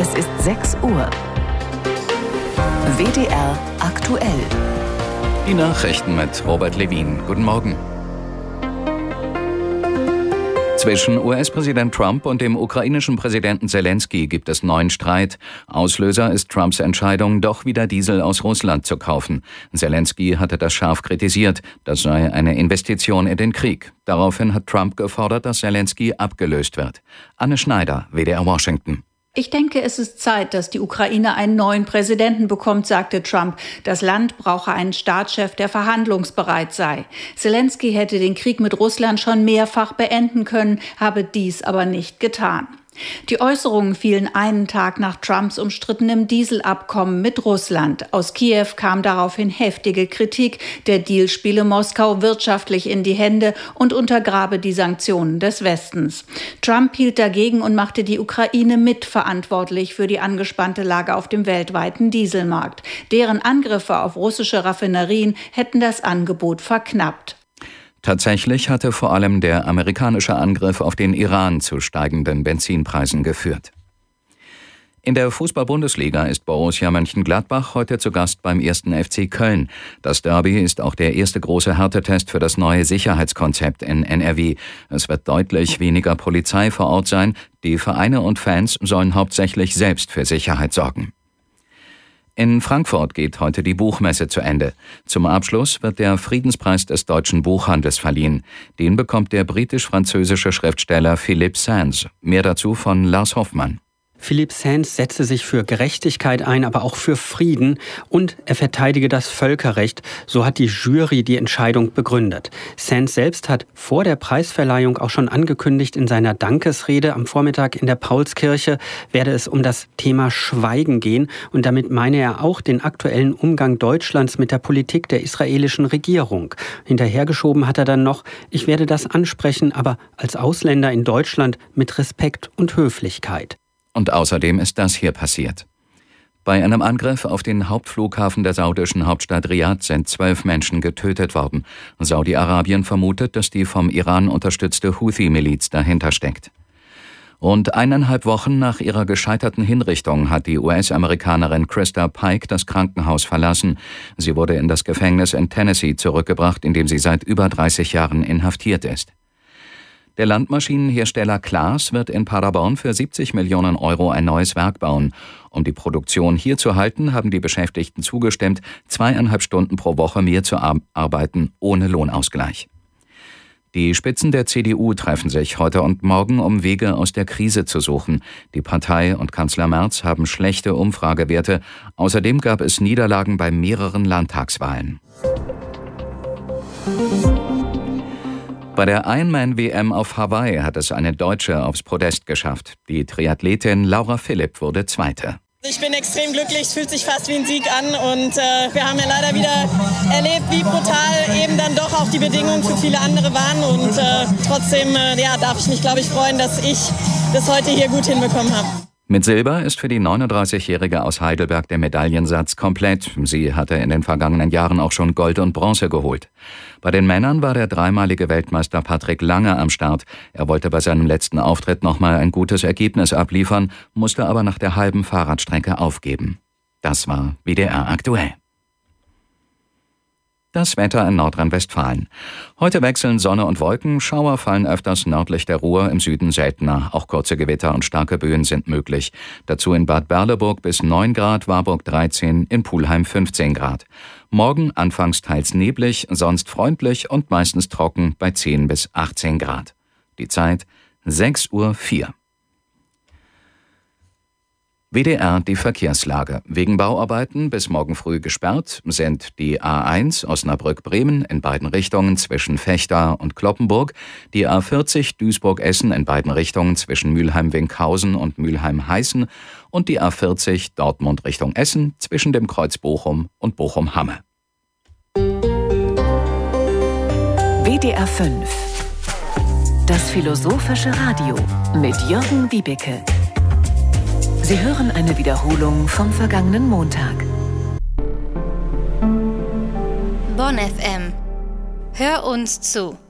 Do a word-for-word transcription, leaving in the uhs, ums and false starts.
Es ist sechs Uhr. W D R aktuell. Die Nachrichten mit Robert Levin. Guten Morgen. Zwischen U S-Präsident Trump und dem ukrainischen Präsidenten Zelensky gibt es neuen Streit. Auslöser ist Trumps Entscheidung, doch wieder Diesel aus Russland zu kaufen. Zelensky hatte das scharf kritisiert. Das sei eine Investition in den Krieg. Daraufhin hat Trump gefordert, dass Zelensky abgelöst wird. Anne Schneider, W D R Washington. Ich denke, es ist Zeit, dass die Ukraine einen neuen Präsidenten bekommt, sagte Trump. Das Land brauche einen Staatschef, der verhandlungsbereit sei. Zelensky hätte den Krieg mit Russland schon mehrfach beenden können, habe dies aber nicht getan. Die Äußerungen fielen einen Tag nach Trumps umstrittenem Dieselabkommen mit Russland. Aus Kiew kam daraufhin heftige Kritik. Der Deal spiele Moskau wirtschaftlich in die Hände und untergrabe die Sanktionen des Westens. Trump hielt dagegen und machte die Ukraine mitverantwortlich für die angespannte Lage auf dem weltweiten Dieselmarkt. Deren Angriffe auf russische Raffinerien hätten das Angebot verknappt. Tatsächlich hatte vor allem der amerikanische Angriff auf den Iran zu steigenden Benzinpreisen geführt. In der Fußball-Bundesliga ist Borussia Mönchengladbach heute zu Gast beim ersten F C Köln. Das Derby ist auch der erste große Härtetest für das neue Sicherheitskonzept in N R W. Es wird deutlich weniger Polizei vor Ort sein. Die Vereine und Fans sollen hauptsächlich selbst für Sicherheit sorgen. In Frankfurt geht heute die Buchmesse zu Ende. Zum Abschluss wird der Friedenspreis des deutschen Buchhandels verliehen. Den bekommt der britisch-französische Schriftsteller Philippe Sands. Mehr dazu von Lars Hoffmann. Philippe Sands setze sich für Gerechtigkeit ein, aber auch für Frieden und er verteidige das Völkerrecht. So hat die Jury die Entscheidung begründet. Sands selbst hat vor der Preisverleihung auch schon angekündigt, in seiner Dankesrede am Vormittag in der Paulskirche werde es um das Thema Schweigen gehen. Und damit meine er auch den aktuellen Umgang Deutschlands mit der Politik der israelischen Regierung. Hinterhergeschoben hat er dann noch, ich werde das ansprechen, aber als Ausländer in Deutschland mit Respekt und Höflichkeit. Und außerdem ist das hier passiert. Bei einem Angriff auf den Hauptflughafen der saudischen Hauptstadt Riad sind zwölf Menschen getötet worden. Saudi-Arabien vermutet, dass die vom Iran unterstützte Houthi-Miliz dahinter steckt. Rund eineinhalb Wochen nach ihrer gescheiterten Hinrichtung hat die U S-Amerikanerin Krista Pike das Krankenhaus verlassen. Sie wurde in das Gefängnis in Tennessee zurückgebracht, in dem sie seit über dreißig Jahren inhaftiert ist. Der Landmaschinenhersteller Claas wird in Paderborn für siebzig Millionen Euro ein neues Werk bauen. Um die Produktion hier zu halten, haben die Beschäftigten zugestimmt, zweieinhalb Stunden pro Woche mehr zu arbeiten, ohne Lohnausgleich. Die Spitzen der C D U treffen sich heute und morgen, um Wege aus der Krise zu suchen. Die Partei und Kanzler Merz haben schlechte Umfragewerte. Außerdem gab es Niederlagen bei mehreren Landtagswahlen. Bei der Ironman-W M auf Hawaii hat es eine Deutsche aufs Podest geschafft. Die Triathletin Laura Philipp wurde Zweite. Ich bin extrem glücklich, es fühlt sich fast wie ein Sieg an und äh, wir haben ja leider wieder erlebt, wie brutal eben dann doch auch die Bedingungen für viele andere waren und äh, trotzdem äh, ja, darf ich mich, glaube ich, freuen, dass ich das heute hier gut hinbekommen habe. Mit Silber ist für die neununddreißigjährige aus Heidelberg der Medaillensatz komplett. Sie hatte in den vergangenen Jahren auch schon Gold und Bronze geholt. Bei den Männern war der dreimalige Weltmeister Patrick Lange am Start. Er wollte bei seinem letzten Auftritt nochmal ein gutes Ergebnis abliefern, musste aber nach der halben Fahrradstrecke aufgeben. Das war W D R aktuell. Das Wetter in Nordrhein-Westfalen. Heute wechseln Sonne und Wolken, Schauer fallen öfters nördlich der Ruhr, im Süden seltener. Auch kurze Gewitter und starke Böen sind möglich. Dazu in Bad Berleburg bis neun Grad, Warburg dreizehn, in Pulheim fünfzehn Grad. Morgen anfangs teils neblig, sonst freundlich und meistens trocken bei zehn bis achtzehn Grad. Die Zeit sechs Uhr vier. W D R die Verkehrslage. Wegen Bauarbeiten bis morgen früh gesperrt sind die A eins Osnabrück-Bremen in beiden Richtungen zwischen Vechta und Cloppenburg, die A vierzig Duisburg-Essen in beiden Richtungen zwischen Mülheim-Winkhausen und Mülheim-Heißen und die A vierzig Dortmund Richtung Essen zwischen dem Kreuz Bochum und Bochum-Hamme. W D R fünf. Das philosophische Radio mit Jürgen Wiebeke. Sie hören eine Wiederholung vom vergangenen Montag. Bonn F M. Hör uns zu.